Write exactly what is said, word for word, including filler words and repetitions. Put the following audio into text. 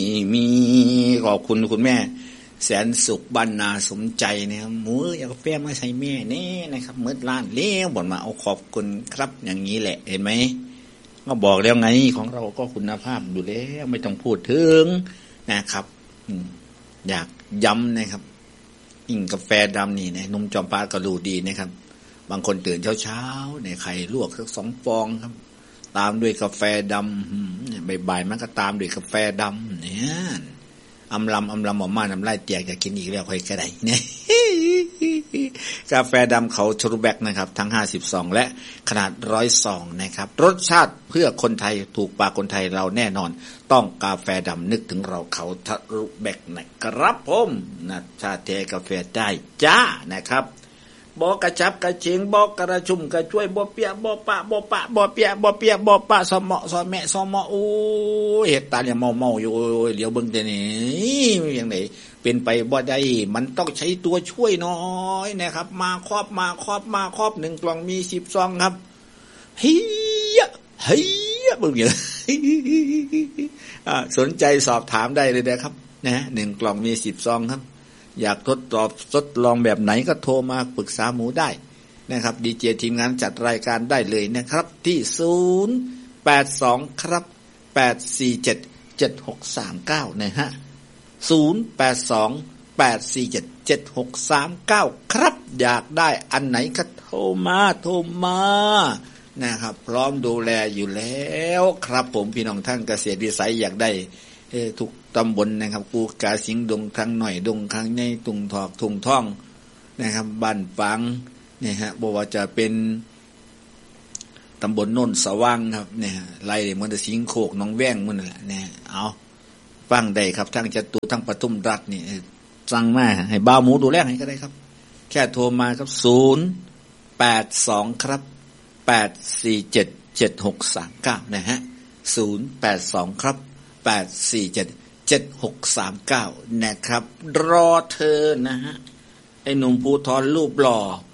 มีขอบคุณคุณแม่แสนสุขบรรณาสมใจนะครับหมูอยากกาแฟมาใส่แม่แน่นะครับเมื่อร้านเลี้ยวบ่นมาเอาขอบคุณครับอย่างนี้แหละเห็นไหมก็บอกแล้วไงของเราก็คุณภาพอยู่แล้วไม่ต้องพูดถึงนะครับอยากย้ำนะครับยิ่งกาแฟดำนี่นะนุ่มจอมปาก็รู้ดีนะครับบางคนตื่นเช้าๆเนี่ยไข่ลวกสักสองฟองครับตามด้วยกาแฟดำบ่ายๆมันก็ตามด้วยกาแฟดำเนี่ยอำลำอำลำออกมาน้ำลายแตกอยากกินอีกแล้วค่อยก็ได้เนี่ยกาแฟดำเขาทรูแบกนะครับทั้งห้าสิบซองและขนาดร้อยซองนะครับรสชาติเพื่อคนไทยถูกปากคนไทยเราแน่นอนต้องกาแฟดำนึกถึงเราเขาทรูแบกนะครับผมนะชาเทกาแฟได้จ้านะครับบอกกระชับกระเชงบอกกระชุ่มกระช่วยบ่เปียบ่ปะบ่ปะบ่เปียบ่เปียบ่ปะสมอสมแม่สมอโอ้เฮ็ดตาเนี่ยเมาๆอยู่เหลียวเบิ่งแต่นี่อย่างไหนเป็นไปบ่ได้มันต้องใช้ตัวช่วยน้อยนะครับมาครอบมาครอบมาครอบหนึ่งกล่องมีสิบซองครับเฮียเฮียเบิ่งอย่างอ่าสนใจสอบถามได้เลยนะครับนะหนึ่งกล่องมีสิบซองครับอยากทดสอบทดลองแบบไหนก็โทรมาปรึกษาหมูได้นะครับดีเจทีมงานจัดรายการได้เลยนะครับที่ศูนย์ แปด สองครับแปด สี่ เจ็ด เจ็ด หก สาม เก้านะฮะศูนย์ แปด สอง แปด สี่ เจ็ด เจ็ด หก สาม เก้าครับอยากได้อันไหนก็โทรมาโทรมานะครับพร้อมดูแลอยู่แล้วครับผมพี่น้องท่านเกษตรวิสัยอยากได้เออทุกตำบลนะครับกูกาสิงดงทางหน่อยดงทางในตุงถอกทุงท่องนะครับบ้านฟังเนี่ยฮะบอกว่าจะเป็นตำบลโน่นสว่างครับเนี่ยไล่เหมือนแต่สิงโขกน้องแว้งมันแหละเนี่ยเอาฟังได้ครับทั้งจตุทั้งปทุมรัฐนี่สั่งมาให้บ้าหมูดูแลให้ก็ได้ครับแค่โทรมาครับศูนย์ แปด สองครับแปด สี่ เจ็ด เจ็ด หก สาม เก้านะฮะศูนย์ แปด สองครับแปด สี่ เจ็ด เจ็ด หก สาม เก้านะครับรอเธอนะฮะไอ้หนุ่มภูธรรูปหล่อ